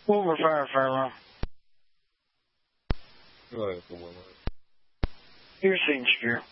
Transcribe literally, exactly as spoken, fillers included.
Over fire, Pharaoh. Go ahead, for one. You're seeing Spear.